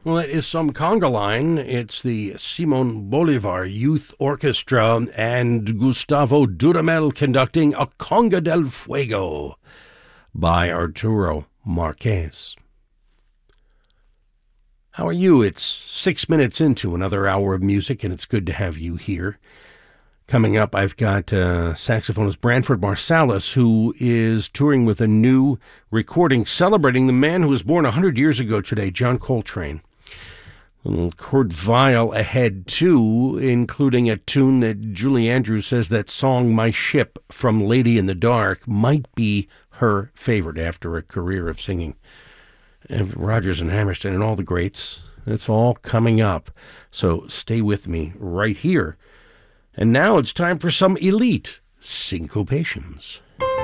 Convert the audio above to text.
Well, it is some conga line. It's the Simon Bolivar Youth Orchestra and Gustavo Dudamel conducting A Conga del Fuego by Arturo Marquez. How are you? It's 6 minutes into another hour of music, and it's good to have you here. Coming up, I've got saxophonist Branford Marsalis, who is touring with a new recording celebrating the man who was born 100 years ago today, John Coltrane. A little Kurt Weill ahead, too, including a tune that Julie Andrews says that song, My Ship, from Lady in the Dark, might be her favorite after a career of singing. Rodgers and Hammerstein and all the greats. That's all coming up. So stay with me right here. And now it's time for some elite syncopations.